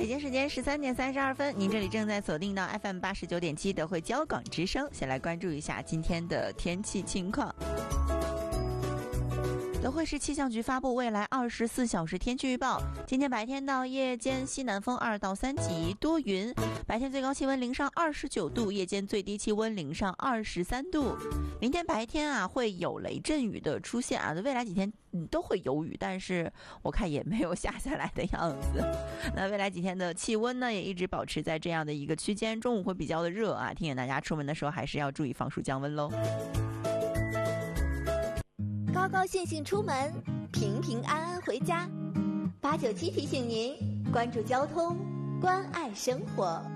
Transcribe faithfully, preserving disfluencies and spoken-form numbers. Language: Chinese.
北京时间十三点三十二分，您这里正在锁定到 F M 八十九点七德惠交广之声。先来关注一下今天的天气情况。德惠市气象局发布未来二十四小时天气预报，今天白天到夜间西南风二到三级，多云，白天最高气温零上二十九度，夜间最低气温零上二十三度。明天白天啊会有雷阵雨的出现啊，未来几天嗯都会有雨，但是我看也没有下下来的样子。那未来几天的气温呢也一直保持在这样的一个区间，中午会比较的热啊，提醒大家出门的时候还是要注意防暑降温喽。 高高兴兴出门，平平安安回家。八九七提醒您关注交通，关爱生活。